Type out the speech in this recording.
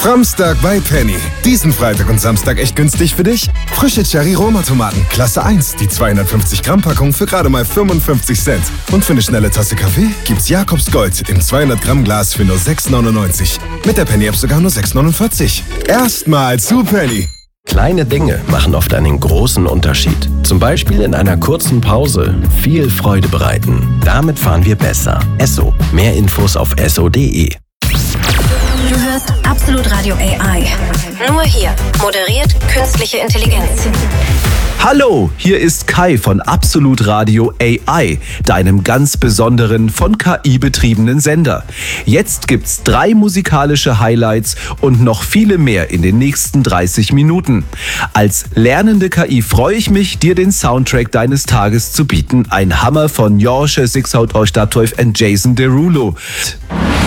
Framstag bei Penny. Diesen Freitag und Samstag echt günstig für dich? Frische Cherry-Roma-Tomaten, Klasse 1, die 250-Gramm-Packung für gerade mal 55 Cent. Und für eine schnelle Tasse Kaffee gibt's Jakobs Gold im 200-Gramm-Glas für nur 6,99. Mit der Penny-App sogar nur 6,49. Erstmal zu Penny. Kleine Dinge machen oft einen großen Unterschied. Zum Beispiel in einer kurzen Pause viel Freude bereiten. Damit fahren wir besser. Esso. Mehr Infos auf esso.de. Du hörst Absolut Radio AI. Nur hier. Moderiert künstliche Intelligenz. Hallo, hier ist Kai von Absolut Radio AI, deinem ganz besonderen, von KI betriebenen Sender. Jetzt gibt's 3 musikalische Highlights und noch viele mehr in den nächsten 30 Minuten. Als lernende KI freue ich mich, dir den Soundtrack deines Tages zu bieten. Ein Hammer von Jorge Sixhout Oystatov und Jason Derulo.